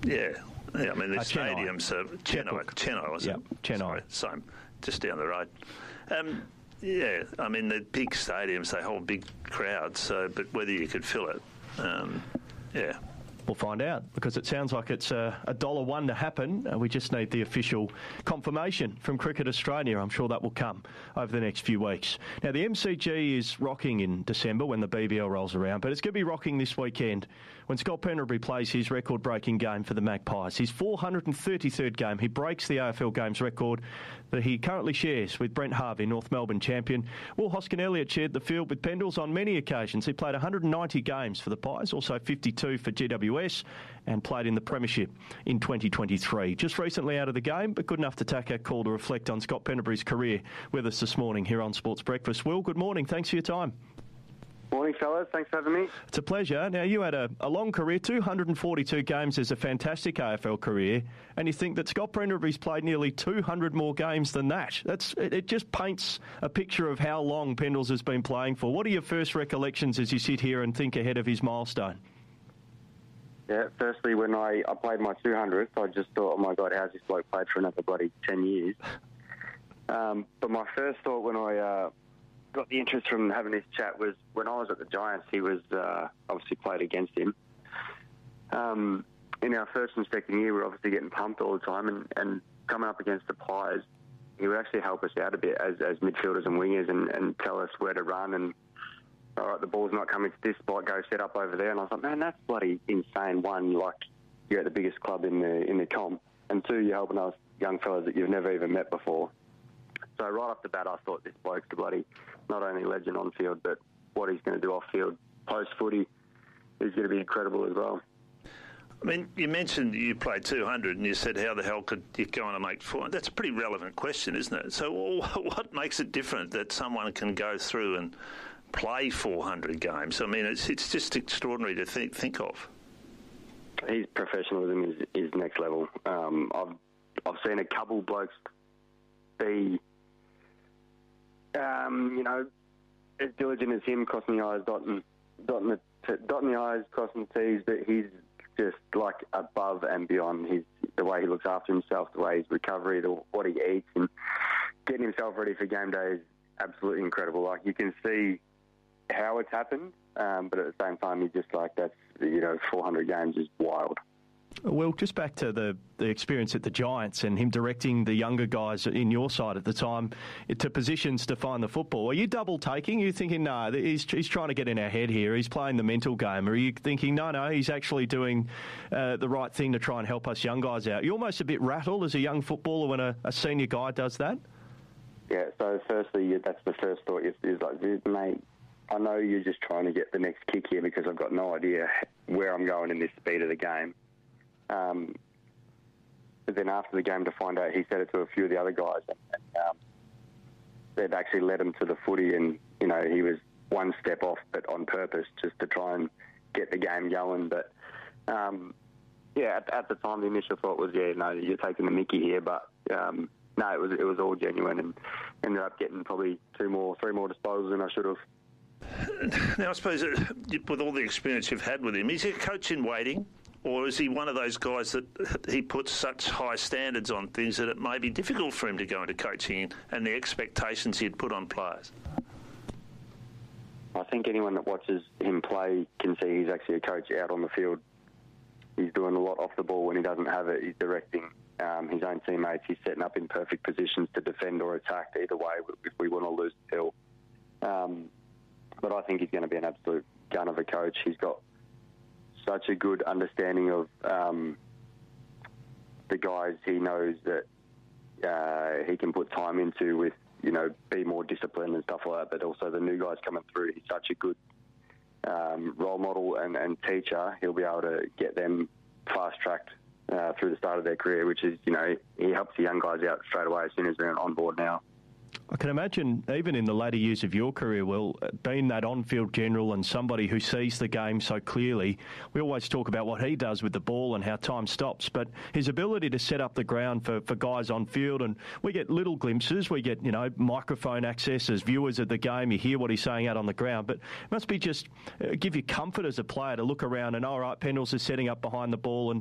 Yeah, I mean, the stadiums are Chennai, was it? Chennai. Sorry, same, just down the road. Yeah, I mean, the big stadiums, they hold big crowds, but whether you could fill it, yeah. We'll find out, because it sounds like it's $1 to happen. We just need the official confirmation from Cricket Australia. I'm sure that will come over the next few weeks. Now, the MCG is rocking in December when the BBL rolls around, but it's going to be rocking this weekend when Scott Pendlebury plays his record-breaking game for the Magpies. His 433rd game. He breaks the AFL Games record that he currently shares with Brent Harvey, North Melbourne champion. Will Hoskin-Elliott shared the field with Pendles on many occasions. He played 190 games for the Pies, also 52 for GWS, and played in the Premiership in 2023. Just recently out of the game, but good enough to take our call to reflect on Scott Pendlebury's career with us this morning here on Sports Breakfast. Will, good morning. Thanks for your time. Morning, fellas. Thanks for having me. It's a pleasure. Now, you had a long career, 242 games is a fantastic AFL career, and you think that Scott Pendlebury's played nearly 200 more games than that. It just paints a picture of how long Pendles has been playing for. What are your first recollections as you sit here and think ahead of his milestone? Yeah, firstly, when I played my 200th, I just thought, oh my God, how's this bloke played for another bloody 10 years? But my first thought when I got the interest from having this chat was when I was at the Giants, he was obviously played against him. In our first and second year, we were obviously getting pumped all the time, and coming up against the Pies, he would actually help us out a bit as midfielders and wingers and tell us where to run and, all right, the ball's not coming to this spot, go set up over there. And I was like, man, that's bloody insane. One, like, you're at the biggest club in the comp. And two, you're helping us young fellas that you've never even met before. So right off the bat, I thought this bloke's the bloody not only legend on field, but what he's going to do off field post-footy is going to be incredible as well. I mean, you mentioned you played 200 and you said how the hell could you go on and make 400? That's a pretty relevant question, isn't it? So what makes it different that someone can go through and play 400 games? I mean, it's just extraordinary to think of. His professionalism is next level. I've seen a couple blokes be, as diligent as him, crossing the I's, dotting the I's, crossing the T's, but he's just like above and beyond. The way he looks after himself, the way his recovery, what he eats, and getting himself ready for game day is absolutely incredible. Like, you can see how it's happened, but at the same time, he's just like, 400 games is wild. Well, just back to the experience at the Giants and him directing the younger guys in your side at the time to positions to find the football. Are you double taking? Are you thinking, no, he's trying to get in our head here, he's playing the mental game? Or are you thinking, no, he's actually doing the right thing to try and help us young guys out? You're almost a bit rattled as a young footballer when a senior guy does that? Yeah, so firstly, that's the first thought is like, mate, I know you're just trying to get the next kick here because I've got no idea where I'm going in this speed of the game. But then after the game, to find out, he said it to a few of the other guys, and they'd actually led him to the footy, and he was one step off, but on purpose, just to try and get the game going. But at the time, the initial thought was, you're taking the mickey here, but no, it was all genuine, and ended up getting probably 3 more disposals than I should have. Now, I suppose with all the experience you've had with him, is he a coach in waiting? Or is he one of those guys that he puts such high standards on things that it may be difficult for him to go into coaching and the expectations he'd put on players? I think anyone that watches him play can see he's actually a coach out on the field. He's doing a lot off the ball when he doesn't have it. He's directing his own teammates. He's setting up in perfect positions to defend or attack either way if we want to lose the hill. But I think he's going to be an absolute gun of a coach. He's got such a good understanding of the guys he knows that he can put time into with, be more disciplined and stuff like that, but also the new guys coming through. He's such a good role model and teacher. He'll be able to get them fast-tracked through the start of their career, which is, he helps the young guys out straight away as soon as they're on board now. I can imagine, even in the later years of your career, Will, being that on-field general and somebody who sees the game so clearly, we always talk about what he does with the ball and how time stops, but his ability to set up the ground for guys on field, and we get little glimpses, we get, microphone access as viewers of the game, you hear what he's saying out on the ground, but it must be just give you comfort as a player to look around and, all right, Pendles is setting up behind the ball, and